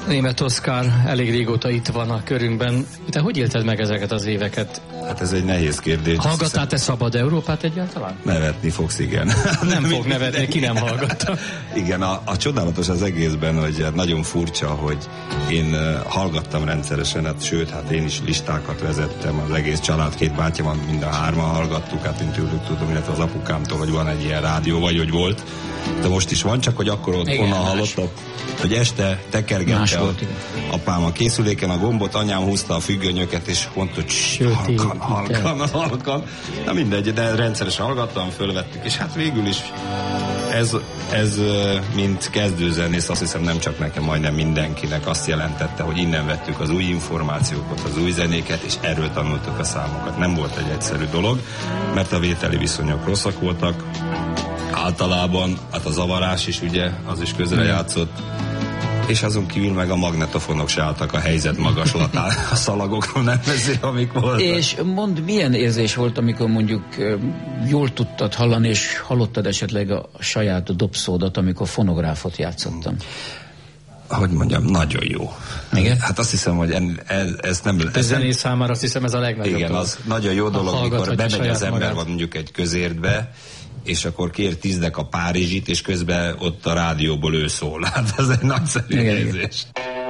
Németh Oszkár elég régóta itt van a körünkben. Te hogy élted meg ezeket az éveket? Hát ez egy nehéz kérdés. Hallgattál te Szabad Európát egyáltalán? Nevetni fogsz, igen. Nem fog nevetni, ki nem hallgatta. Igen, a csodálatos az egészben, hogy nagyon furcsa, hogy én hallgattam rendszeresen, sőt, hát én is listákat vezettem, az egész család, 2 bátyám, mind a 3-an hallgattuk, hát én tőlük tudom, illetve az apukámtól, hogy van egy ilyen rádió, vagy hogy volt. De most is van, csak hogy akkor ott onnan hallottak, hogy este tekergette apám a készüléken a gombot, anyám húzta a függönyöket, és mondta, hogy halkan. Na mindegy, de rendszeresen hallgattam, fölvettük, és hát végül is ez mint kezdőzenész, azt hiszem nem csak nekem, majdnem mindenkinek azt jelentette, hogy innen vettük az új információkat, az új zenéket, és erről tanultuk a számokat. Nem volt egy egyszerű dolog, mert a vételi viszonyok rosszak voltak, általában, hát a zavarás is ugye, az is közrejátszott, és azon kívül meg a magnetofonok se álltak a helyzet magaslatán, a szalagokról nem beszél, amik voltak. És mondd, milyen érzés volt, amikor mondjuk jól tudtad hallani, és hallottad esetleg a saját dobszódat, amikor fonográfot játszottam? Hogy mondjam, nagyon jó. Igen? Hát azt hiszem, hogy ez nem... Ez zenész számára azt hiszem ez a legnagyobb. Igen, az nagyon jó dolog, amikor bemegy az ember van mondjuk egy közértbe, és akkor kér 10 a Párizsit, és közben ott a rádióból ő szól. Hát ez egy nagyszerű érzés.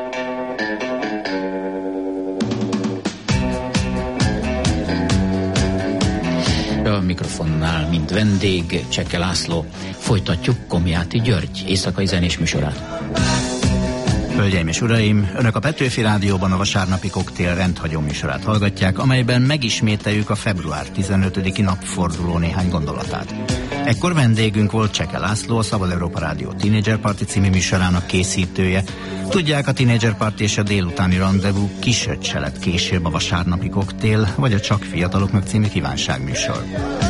A mikrofonnál, mint vendég, Cseke László. Folytatjuk Komjáti György éjszakai zenés műsorát. Hölgyeim és uraim, önök a Petőfi Rádióban a vasárnapi koktél rendhagyó műsorát hallgatják, amelyben megismételjük a február 15-i napforduló néhány gondolatát. Ekkor vendégünk volt Cseke László, a Szabad Európa Rádió Teenager Party című műsorának készítője. Tudják, a Teenager Party és a délutáni rendezvú kisöt se lett később a vasárnapi koktél, vagy a Csak fiataloknak című kívánságműsor.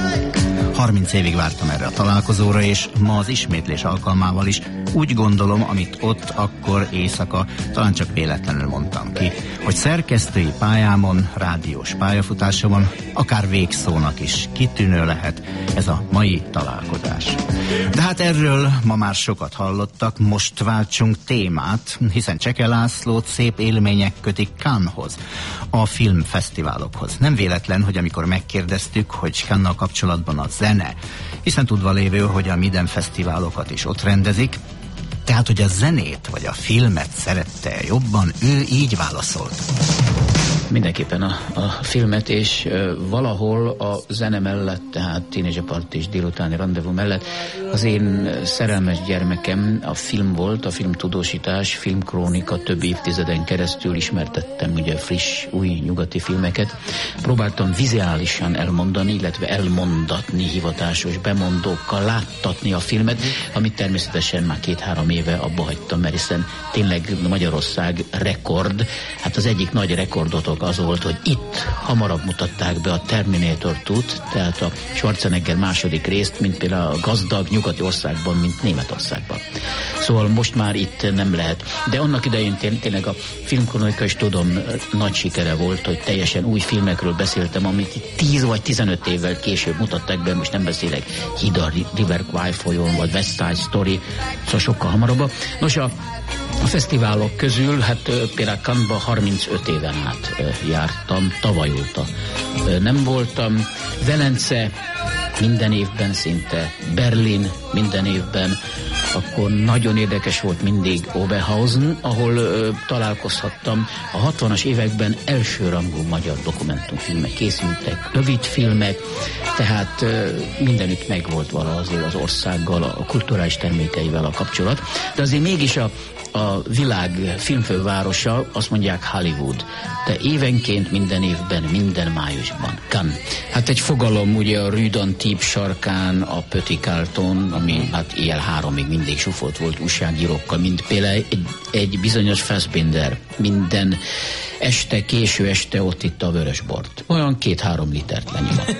30 évig vártam erre a találkozóra, és ma az ismétlés alkalmával is úgy gondolom, amit ott, akkor éjszaka, talán csak véletlenül mondtam ki, hogy szerkesztői pályámon, rádiós pályafutásomon, akár végszónak is kitűnő lehet ez a mai találkozás. De hát erről ma már sokat hallottak, most váltsunk témát, hiszen Cseke Lászlót szép élmények kötik Canneshoz, a filmfesztiválokhoz. Nem véletlen, hogy amikor megkérdeztük, hogy Cannes-nal kapcsolatban a zene, hiszen tudva lévő, hogy a Miden fesztiválokat is ott rendezik, tehát, hogy a zenét vagy a filmet szerette jobban, ő így válaszolt. Mindenképpen a filmet, és valahol a zene mellett, tehát Teenager Party és délutáni rendezvú mellett az én szerelmes gyermekem a film volt, a filmtudósítás, filmkrónika, több évtizeden keresztül ismertettem ugye friss, új nyugati filmeket. Próbáltam vizuálisan elmondani, illetve elmondatni hivatásos bemondókkal, láttatni a filmet, amit természetesen már 2-3 éve abba hagytam, mert hiszen tényleg Magyarország rekord, hát az egyik nagy rekordot az volt, hogy itt hamarabb mutatták be a Terminator 2-t, tehát a Schwarzenegger második részt, mint például a gazdag nyugati országban, mint Németországban. Szóval most már itt nem lehet. De annak idején tényleg a filmkronika is tudom, nagy sikere volt, hogy teljesen új filmekről beszéltem, amit itt 10 vagy 15 évvel később mutatták be, most nem beszélek Híd a River Kwai folyón, vagy West Side Story, szóval sokkal hamarabb. Nos, a fesztiválok közül, hát például Cannes-ba 35 éven át jártam, tavaly óta nem voltam, Velence minden évben szinte, Berlin minden évben, akkor nagyon érdekes volt mindig Oberhausen, ahol találkozhattam. A 60-as években elsőrangú magyar dokumentumfilmek készültek, rövid filmek, tehát mindenütt megvolt valahogy azért az országgal, a kulturális termékeivel a kapcsolat, de azért mégis a világ filmfővárosa, azt mondják Hollywood, de évenként minden évben, minden májusban Cannes. Hát egy fogalom ugye a Rue d'Antibes sarkán, a Petit Carton, ami hát éjjel 3-ig mindig zsúfolt volt újságírókkal, mint például egy bizonyos Fassbinder, minden este, késő este ott itt a vörösbort. Olyan 2-3 litert lenyomott.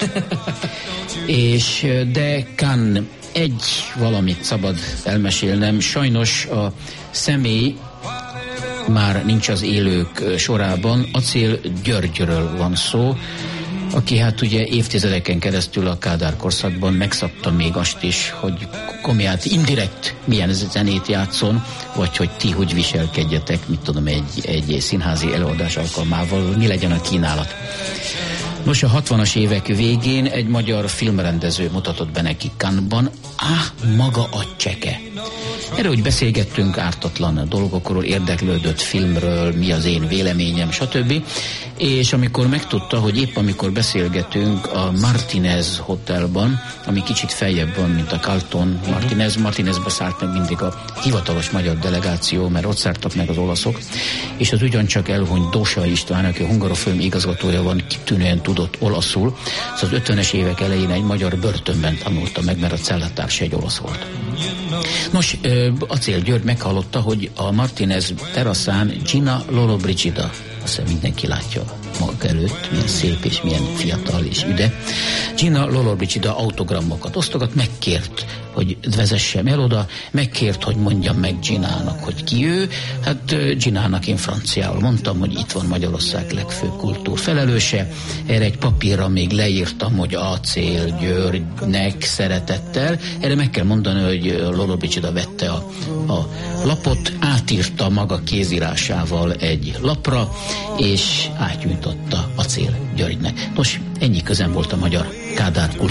És de Cannes, egy valamit szabad elmesélnem, sajnos a személy már nincs az élők sorában, Acél Györgyről van szó, aki hát ugye évtizedeken keresztül a Kádár korszakban megszabta még azt is, hogy Komját indirekt milyen zenét játszon, vagy hogy ti hogy viselkedjetek, mit tudom, egy színházi előadás alkalmával, mi legyen a kínálat. Nos, a 60-as évek végén egy magyar filmrendező mutatott be neki Cannes-ban, maga a cseke. Erről úgy beszélgettünk ártatlan dolgokról, érdeklődött filmről, mi az én véleményem, stb. És amikor megtudta, hogy épp amikor beszélgetünk a Martinez Hotelban, ami kicsit feljebb van, mint a Carlton Martinezbe szállt meg mindig a hivatalos magyar delegáció, mert ott szálltak meg az olaszok, és az ugyancsak elhunyt Dósa István, aki a Hungarofilm igazgatója van, kitűnően tudott olaszul, szóval az 50-es évek elején egy magyar börtönben tanulta meg, mert a cellatársa egy olasz volt. Nos, Acél György meghallotta, hogy a Martinez teraszán Gina Lollobrigida, azt hiszem mindenki látja maga előtt, milyen szép és milyen fiatal és üde. Gina Lollobrigida autogramokat osztogat, megkért, hogy vezessem el oda, megkért, hogy mondjam meg Ginának, hogy ki ő. Hát Ginának én franciául mondtam, hogy itt van Magyarország legfőbb kultúrfelelőse. Erre egy papírra még leírtam, hogy Acél Györgynek szeretettel. Erre meg kell mondani, hogy Lollobrigida vette a lapot, átírta maga kézírásával egy lapra, és átnyújtotta Acél Györgynek. Nos, ennyi közem volt a magyar Kádár